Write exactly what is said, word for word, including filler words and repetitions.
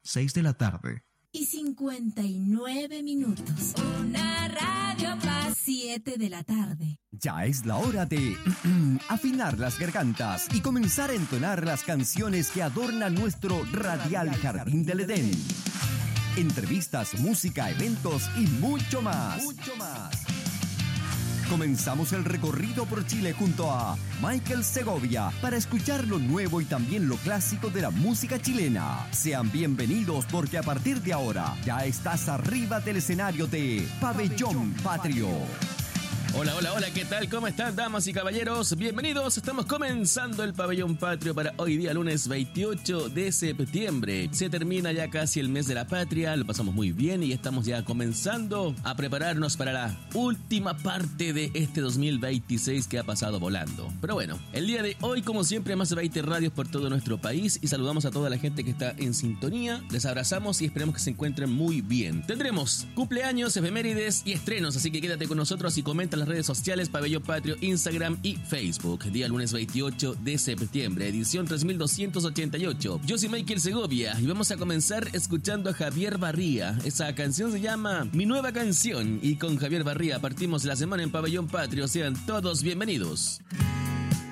seis de la tarde. Y cincuenta y nueve minutos. Una radio para siete de la tarde. Ya es la hora de afinar las gargantas y comenzar a entonar las canciones que adornan nuestro radial Jardín del Edén. Entrevistas, música, eventos y mucho más. Mucho más. Comenzamos el recorrido por Chile junto a Michael Segovia para escuchar lo nuevo y también lo clásico de la música chilena. Sean bienvenidos porque a partir de ahora ya estás arriba del escenario de Pabellón Patrio. Hola, hola, hola, ¿qué tal? ¿Cómo están, damas y caballeros? Bienvenidos, estamos comenzando el Pabellón Patrio para hoy día, lunes veintiocho de septiembre. Se termina ya casi el mes de la patria, lo pasamos muy bien y estamos ya comenzando a prepararnos para la última parte de este dos mil veintiséis que ha pasado volando. Pero bueno, el día de hoy, como siempre, más de veinte radios por todo nuestro país y saludamos a toda la gente que está en sintonía, les abrazamos y esperemos que se encuentren muy bien. Tendremos cumpleaños, efemérides y estrenos, así que quédate con nosotros y comenta las redes sociales Pabellón Patrio, Instagram y Facebook. Día lunes veintiocho de septiembre, edición tres mil doscientos ochenta y ocho. Yo soy Michael Segovia y vamos a comenzar escuchando a Javier Barría. Esa canción se llama Mi Nueva Canción y con Javier Barría partimos la semana en Pabellón Patrio. Sean todos bienvenidos.